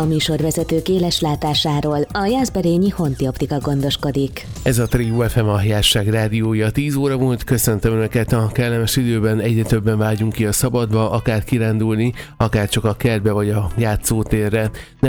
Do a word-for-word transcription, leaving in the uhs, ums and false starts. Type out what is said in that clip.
A műsorvezetők éles látásáról a Jászberényi Honti Optika gondoskodik. Ez a Trio ef em, a Jászság rádiója. tíz óra múlt, köszöntöm Önöket a kellemes időben. Egyre többen vágyunk ki a szabadba, akár kirándulni, akár csak a kertbe vagy a játszótérre. Nem